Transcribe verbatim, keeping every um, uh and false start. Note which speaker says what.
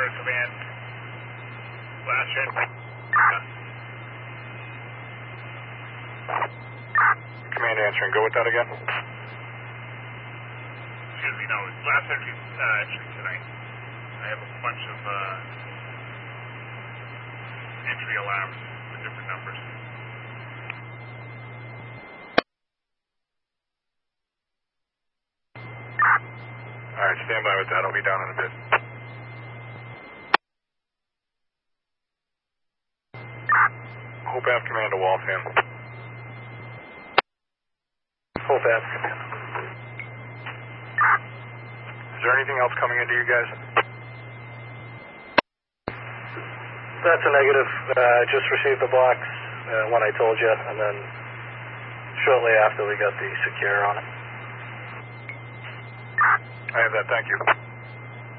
Speaker 1: Alpha Command. Last hit.
Speaker 2: Command answering. Go with that again.
Speaker 1: Excuse me, no, last entry, uh, entry tonight. I have a bunch of uh, entry alarms with different numbers.
Speaker 2: Alright, stand by with that. I'll be down in a bit. Hope F Command to Waltham.
Speaker 3: Hope F Command.
Speaker 2: Is there anything else coming into you guys?
Speaker 3: That's a negative. Uh, just received the box uh, when I told you, and then shortly after we got the secure on it.
Speaker 2: I have that, thank you.